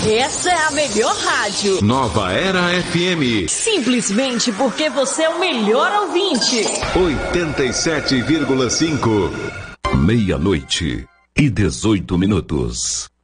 Essa é a melhor rádio. Nova Era FM. Simplesmente porque você é o melhor ouvinte. 87,5. Meia-noite e 18 minutos.